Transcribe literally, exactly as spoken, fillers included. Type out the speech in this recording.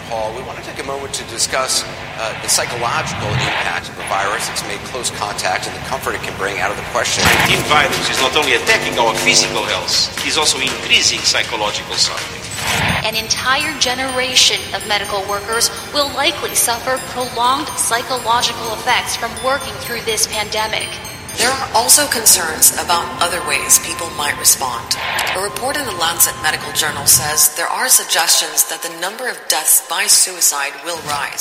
Hall. We want to take a moment to discuss uh, the psychological impact of the virus. It's made close contact and the comfort it can bring out of the question. The nineteen virus is not only attacking our physical health, it is also increasing psychological suffering. An entire generation of medical workers will likely suffer prolonged psychological effects from working through this pandemic. There are also concerns about other ways people might respond. A report in the Lancet Medical Journal says there are suggestions that the number of deaths by suicide will rise.